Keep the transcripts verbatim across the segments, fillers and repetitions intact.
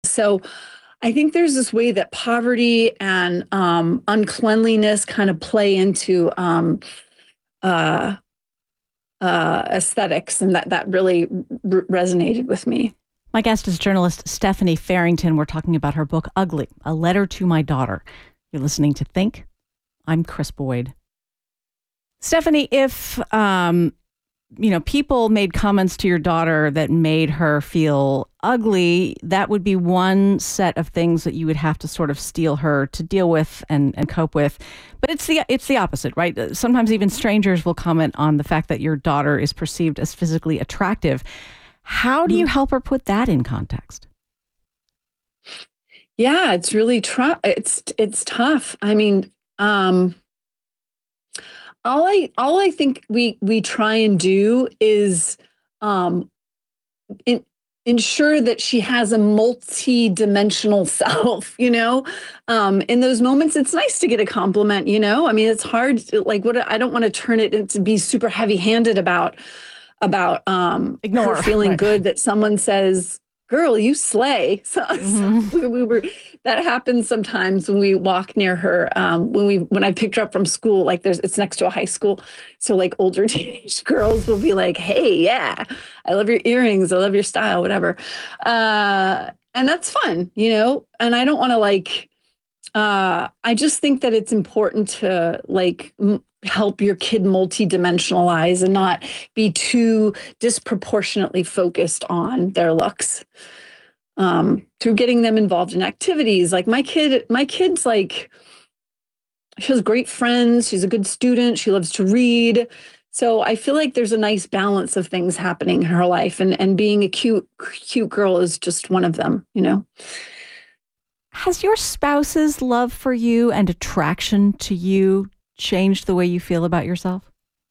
So I think there's this way that poverty and um, uncleanliness kind of play into um, uh, uh, aesthetics, and that that really r- resonated with me. My guest is journalist Stephanie Farrington. We're talking about her book, Ugly, A Letter to My Daughter. You're listening to Think. I'm Chris Boyd. Stephanie, if, um, you know, people made comments to your daughter that made her feel ugly, that would be one set of things that you would have to sort of steel her to deal with and, and cope with. But it's the it's the opposite, right? Sometimes even strangers will comment on the fact that your daughter is perceived as physically attractive. How do you help her put that in context? Yeah, it's really tough. It's it's tough. I mean, um, all I all I think we we try and do is um, in, ensure that she has a multi-dimensional self. You know, um, in those moments, it's nice to get a compliment. You know, I mean, it's hard. To, like, what I don't want to turn it into be super heavy-handed about. about um Ignore, her feeling right. good that someone says, "Girl, you slay." So, Mm-hmm. so we, we were that happens sometimes when we walk near her. Um, when we when I picked her up from school, like there's it's next to a high school, so like older teenage girls will be like, "Hey, yeah, I love your earrings, I love your style, whatever," uh, and that's fun, you know. And I don't want to like. Uh, I just think that it's important to like m- help your kid multi-dimensionalize and not be too disproportionately focused on their looks. Um, through getting them involved in activities, like my kid, my kid's like she has great friends. She's a good student. She loves to read. So I feel like there's a nice balance of things happening in her life, and and being a cute, cute girl is just one of them. You know. Has your spouse's love for you and attraction to you changed the way you feel about yourself?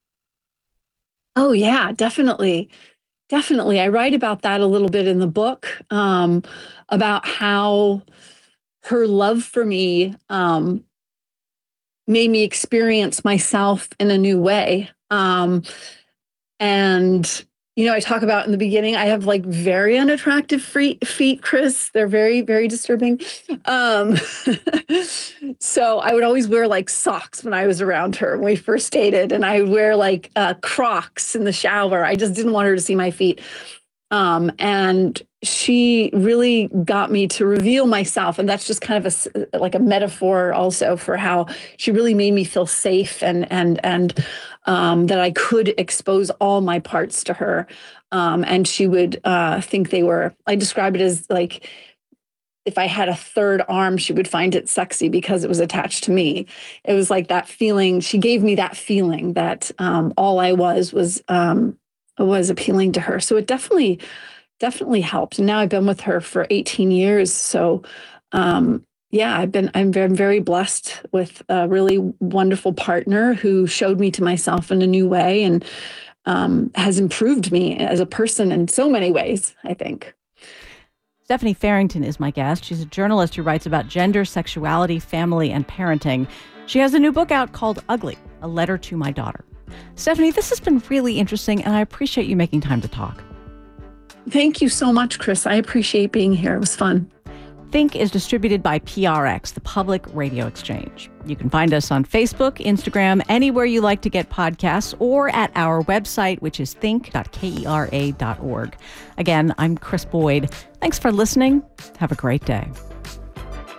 Oh yeah, definitely. Definitely. I write about that a little bit in the book, um, about how her love for me um, made me experience myself in a new way. Um, and, you know, I talk about in the beginning, I have like very unattractive feet, feet Chris. They're very, very disturbing. Um, so I would always wear like socks when I was around her when we first dated, and I would wear like uh, Crocs in the shower. I just didn't want her to see my feet. Um, and she really got me to reveal myself. And that's just kind of a, like a metaphor also for how she really made me feel safe, and, and, and, um, that I could expose all my parts to her. Um, and she would, uh, think they were, I describe it as like, if I had a third arm, she would find it sexy because it was attached to me. It was like that feeling. She gave me that feeling that, um, all I was, was, um, was appealing to her. So it definitely, definitely helped. And now I've been with her for eighteen years. So, um, yeah, I've been, I'm very, very blessed with a really wonderful partner who showed me to myself in a new way, and um, has improved me as a person in so many ways, I think. Stephanie Farrington is my guest. She's a journalist who writes about gender, sexuality, family, and parenting. She has a new book out called Ugly, A Letter to My Daughter. Stephanie, this has been really interesting, and I appreciate you making time to talk. Thank you so much, Chris. I appreciate being here. It was fun. Think is distributed by P R X, the Public Radio Exchange. You can find us on Facebook, Instagram, anywhere you like to get podcasts, or at our website, which is think dot kera dot org. Again, I'm Chris Boyd. Thanks for listening. Have a great day.